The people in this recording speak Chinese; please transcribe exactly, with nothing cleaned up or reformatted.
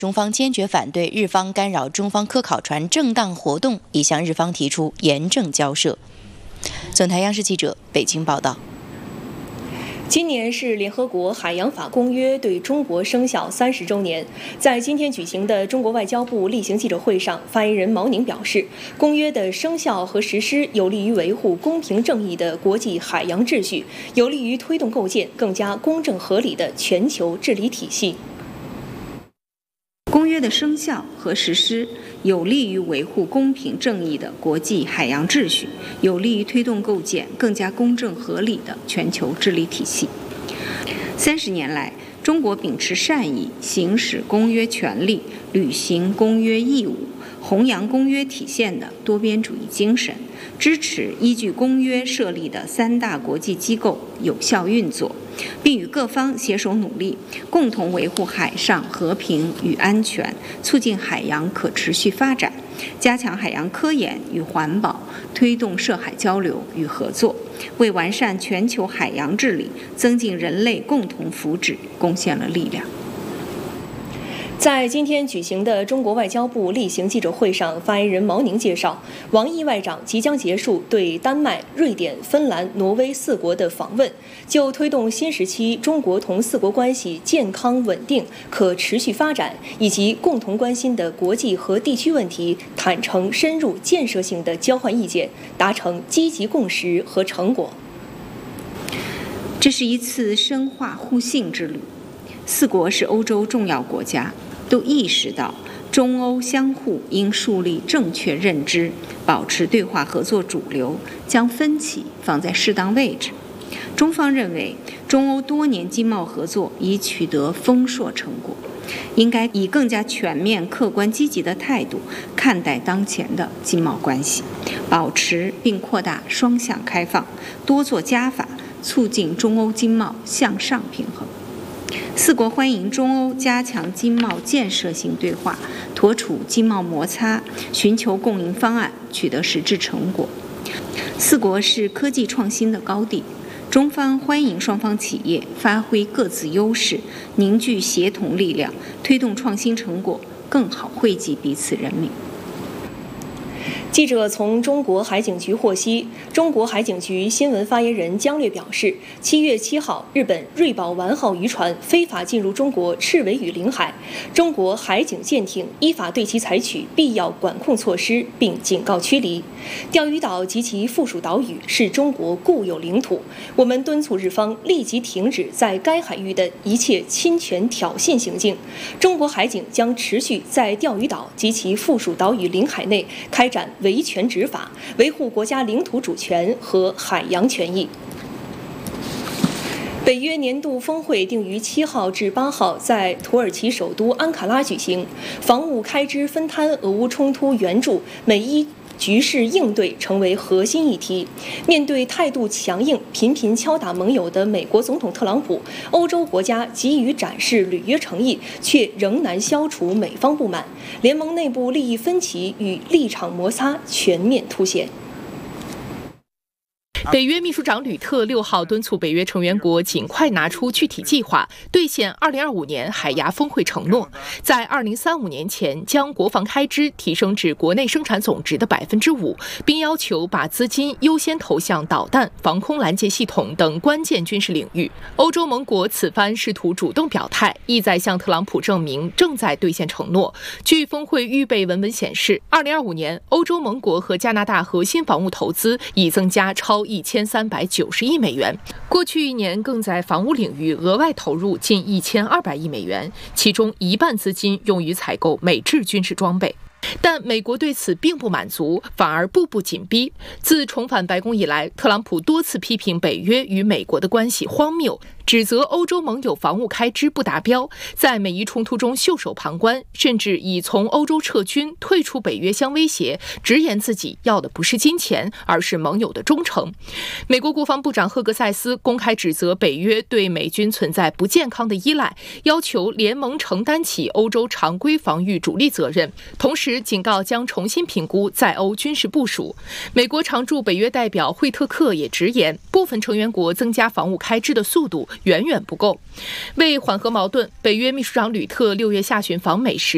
中方坚决反对日方干扰中方科考船正当活动，已向日方提出严正交涉。总台央视记者北京报道。 今年是联合国海洋法公约对中国生效三十周年。在今天举行的中国外交部例行记者会上，发言人毛宁表示，公约的生效和实施有利于维护公平正义的国际海洋秩序，有利于推动构建更加公正合理的全球治理体系。 公约的生效和实施有利于维护公平正义的国际海洋秩序，有利于推动构建更加公正合理的全球治理体系。三十年来，中国秉持善意，行使公约权利，履行公约义务，弘扬公约体现的多边主义精神，支持依据公约设立的三大国际机构有效运作，并与各方携手努力，共同维护海上和平与安全，促进海洋可持续发展，加强海洋科研与环保，推动涉海交流与合作，为完善全球海洋治理、增进人类共同福祉贡献了力量。 在今天举行的中国外交部例行记者会上，发言人毛宁介绍，王毅外长即将结束对丹麦、瑞典、芬兰、挪威四国的访问，就推动新时期中国同四国关系健康稳定、可持续发展以及共同关心的国际和地区问题，坦诚、深入、建设性的交换意见，达成积极共识和成果。 这是一次深化互信之旅，四国是欧洲重要国家，都意识到中欧相互应树立正确认知，保持对话合作主流，将分歧放在适当位置。中方认为，中欧多年经贸合作已取得丰硕成果，应该以更加全面、客观、积极的态度看待当前的经贸关系，保持并扩大双向开放，多做加法，促进中欧经贸向上平衡。四国欢迎中欧加强经贸建设性对话，妥处经贸摩擦，寻求共赢方案，取得实质成果。四国是科技创新的高地，中方欢迎双方企业发挥各自优势，凝聚协同力量，推动创新成果更好惠及彼此人民。 记者从中国海警局获悉，中国海警局新闻发言人姜略表示，七月七号，日本瑞宝丸号渔船非法进入中国赤尾屿领海，中国海警舰艇依法对其采取必要管控措施，并警告驱离。钓鱼岛及其附属岛屿是中国固有领土，我们敦促日方立即停止在该海域的一切侵权挑衅行径。中国海警将持续在钓鱼岛及其附属岛屿领海内开展维权执法，维护国家领土主权和海洋权益。北约年度峰会定于七号至八号在土耳其首都安卡拉举行，防务开支分摊俄乌冲突援助美伊局势应对成为核心议题。面对态度强硬、频频敲打盟友的美国总统特朗普，欧洲国家急于展示履约诚意，却仍难消除美方不满，联盟内部利益分歧与立场摩擦全面凸显。 北约秘书长吕特六号敦促北约成员国尽快拿出具体计划，兑现二零二五年海牙峰会承诺，在二零三五年前将国防开支提升至国内生产总值的百分之五，并要求把资金优先投向导弹、防空拦截系统等关键军事领域。欧洲盟国此番试图主动表态，意在向特朗普证明正在兑现承诺。据峰会预备文文显示，二零二五年欧洲盟国和加拿大核心防务投资已增加超一千三百九十亿美元，过去一年更在防务领域额外投入近一千二百亿美元，其中一半资金用于采购美制军事装备。但美国对此并不满足，反而步步紧逼。自重返白宫以来，特朗普多次批评北约与美国的关系荒谬，指责欧洲盟友防务开支不达标，在美伊冲突中袖手旁观，甚至以从欧洲撤军、退出北约相威胁，直言自己要的不是金钱，而是盟友的忠诚。美国国防部长赫格塞斯公开指责北约对美军存在不健康的依赖，要求联盟承担起欧洲常规防御主力责任，同时警告将重新评估在欧军事部署。美国常驻北约代表惠特克也直言，部分成员国增加防务开支的速度远远不够。为缓和矛盾，北约秘书长吕特六月下旬访美时